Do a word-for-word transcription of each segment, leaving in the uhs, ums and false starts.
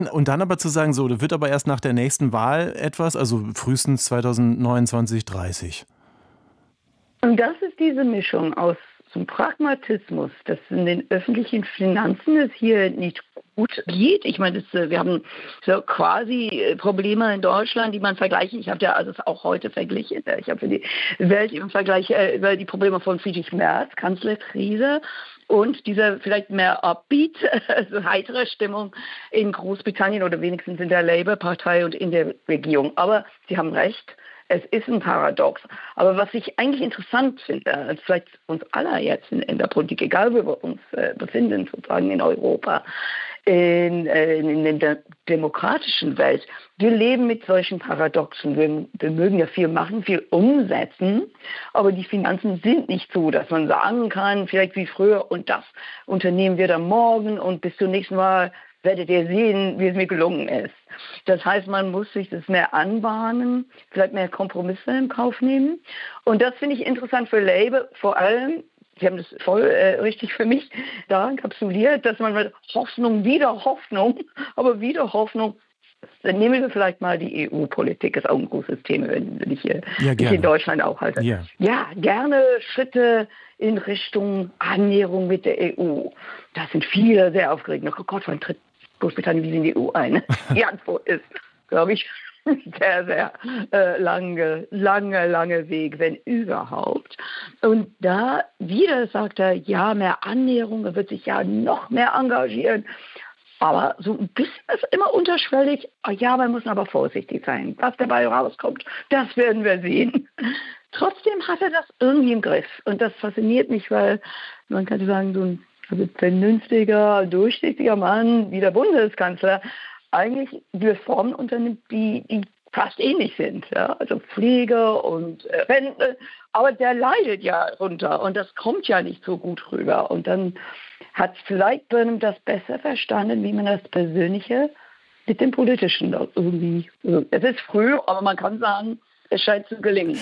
Und dann aber zu sagen, so, da wird aber erst nach der nächsten Wahl etwas, also frühestens zweitausendneunundzwanzig, dreißig. Und das ist diese Mischung aus zum Pragmatismus, dass in den öffentlichen Finanzen es hier nicht gut geht. Ich meine, das, wir haben so quasi Probleme in Deutschland, die man vergleicht. Ich habe ja also auch heute verglichen. Ich habe für die Welt im Vergleich über die Probleme von Friedrich Merz, Kanzlerkrise, und diese vielleicht mehr upbeat, also heitere Stimmung in Großbritannien oder wenigstens in der Labour-Partei und in der Regierung. Aber Sie haben recht. Es ist ein Paradox. Aber was ich eigentlich interessant finde, vielleicht uns alle jetzt in, in der Politik, egal wo wir uns äh, befinden, sozusagen in Europa, in, äh, in der demokratischen Welt, wir leben mit solchen Paradoxen. Wir, wir mögen ja viel machen, viel umsetzen, aber die Finanzen sind nicht so, dass man sagen kann, vielleicht wie früher, und das unternehmen wir dann morgen und bis zum nächsten Mal werdet ihr sehen, wie es mir gelungen ist. Das heißt, man muss sich das mehr anbahnen, vielleicht mehr Kompromisse in Kauf nehmen. Und das finde ich interessant für Labour, vor allem, Sie haben das voll äh, richtig für mich da enkapsuliert, dass man mit Hoffnung, wieder Hoffnung, aber wieder Hoffnung, dann nehmen wir vielleicht mal die E U-Politik, ist auch ein großes Thema, wenn ich hier, ja, ich in Deutschland auch halte. Ja. ja, gerne Schritte in Richtung Annäherung mit der E U. Da sind viele sehr aufgeregt. Oh Gott, wann tritt Großbritannien wieder in die E U ein? Die Antwort ist, glaube ich, sehr, sehr äh, lange, lange, lange Weg, wenn überhaupt. Und da wieder sagt er, ja, mehr Annäherung, er wird sich ja noch mehr engagieren. Aber so ein bisschen ist immer unterschwellig, ja, man muss aber vorsichtig sein. Was dabei rauskommt, das werden wir sehen. Trotzdem hat er das irgendwie im Griff. Und das fasziniert mich, weil man könnte sagen, so ein also vernünftiger, durchsichtiger Mann wie der Bundeskanzler eigentlich Reformen unternimmt, die, die fast ähnlich sind. Ja? Also Pflege und äh, Rente. Aber der leidet ja runter und das kommt ja nicht so gut rüber. Und dann hat vielleicht Burnham das besser verstanden, wie man das Persönliche mit dem Politischen irgendwie. Also es ist früh, aber man kann sagen, es scheint zu gelingen.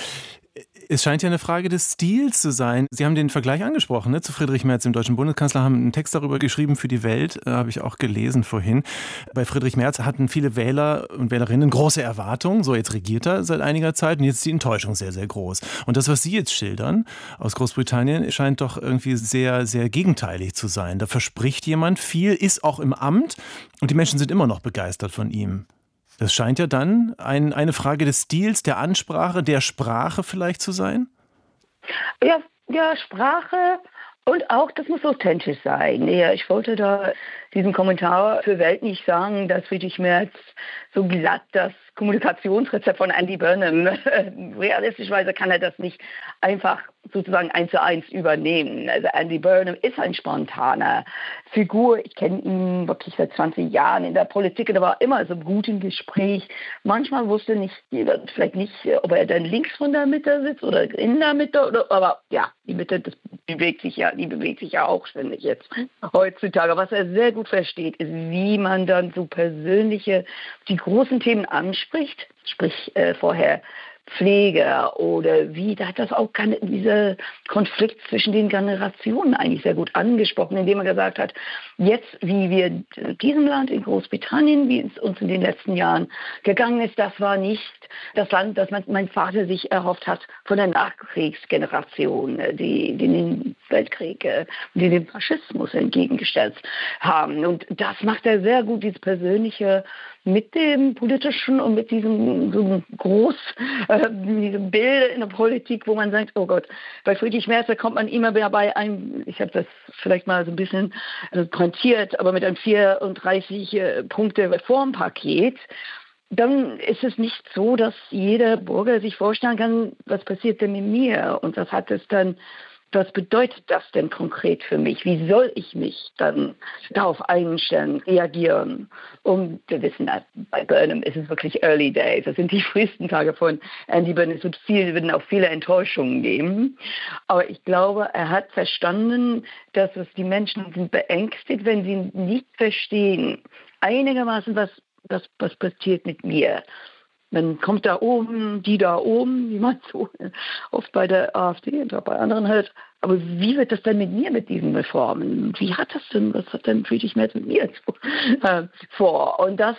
Es scheint ja eine Frage des Stils zu sein. Sie haben den Vergleich angesprochen, ne, zu Friedrich Merz, dem deutschen Bundeskanzler, haben einen Text darüber geschrieben für die Welt, äh, habe ich auch gelesen vorhin. Bei Friedrich Merz hatten viele Wähler und Wählerinnen große Erwartungen. So, jetzt regiert er seit einiger Zeit und jetzt ist die Enttäuschung sehr, sehr groß. Und das, was Sie jetzt schildern aus Großbritannien, scheint doch irgendwie sehr, sehr gegenteilig zu sein. Da verspricht jemand viel, ist auch im Amt und die Menschen sind immer noch begeistert von ihm. Das scheint ja dann ein, eine Frage des Stils, der Ansprache, der Sprache vielleicht zu sein? Ja, ja, Sprache und auch, das muss authentisch sein. Ja, ich wollte da diesen Kommentar für Welt nicht sagen, dass Friedrich Merz so glatt das Kommunikationsrezept von Andy Burnham, realistischerweise kann er das nicht einfach sozusagen eins zu eins übernehmen. Also Andy Burnham ist ein spontaner Figur. Ich kenne ihn wirklich seit zwanzig Jahren in der Politik und er war immer so gut im Gespräch. Manchmal wusste nicht jeder, vielleicht nicht, ob er dann links von der Mitte sitzt oder in der Mitte, oder, aber ja, die Mitte, das bewegt sich ja, die bewegt sich ja auch ständig jetzt heutzutage. Was er sehr gut versteht, ist, wie man dann so persönliche, die großen Themen anspricht, sprich äh, vorher Pflege oder wie, da hat das auch dieser Konflikt zwischen den Generationen eigentlich sehr gut angesprochen, indem er gesagt hat, jetzt, wie wir in diesem Land, in Großbritannien, wie es uns in den letzten Jahren gegangen ist, das war nicht das Land, das mein Vater sich erhofft hat von der Nachkriegsgeneration, die, die den Weltkrieg, die dem Faschismus entgegengestellt haben. Und das macht er sehr gut, dieses Persönliche mit dem Politischen und mit diesem so groß, äh, diesem Bild in der Politik, wo man sagt, oh Gott, bei Friedrich Merz kommt man immer wieder bei einem, ich habe das vielleicht mal so ein bisschen äh, pointiert, aber mit einem vierunddreißig äh, Punkte Reformpaket, dann ist es nicht so, dass jeder Bürger sich vorstellen kann, was passiert denn mit mir? Und das hat es dann, was bedeutet das denn konkret für mich? Wie soll ich mich dann darauf einstellen, reagieren? Und wir wissen, bei Burnham ist es wirklich Early Days. Das sind die frühesten Tage von Andy Burnham. Es wird viel, werden auch viele Enttäuschungen geben. Aber ich glaube, er hat verstanden, dass es die Menschen sind beängstigt, wenn sie nicht verstehen, einigermaßen, was, was, was passiert mit mir. Man kommt da oben, die da oben, wie man so oft bei der AfD und auch bei anderen hört, aber wie wird das denn mit mir, mit diesen Reformen? Wie hat das denn, was hat denn Friedrich Merz mit mir jetzt, äh, vor? Und das